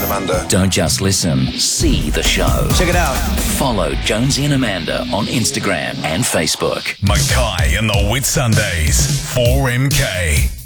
Amanda. Don't just listen, see the show. Check it out. Follow Jonesy and Amanda on Instagram and Facebook. Mackay and the Whitsundays, 4MK.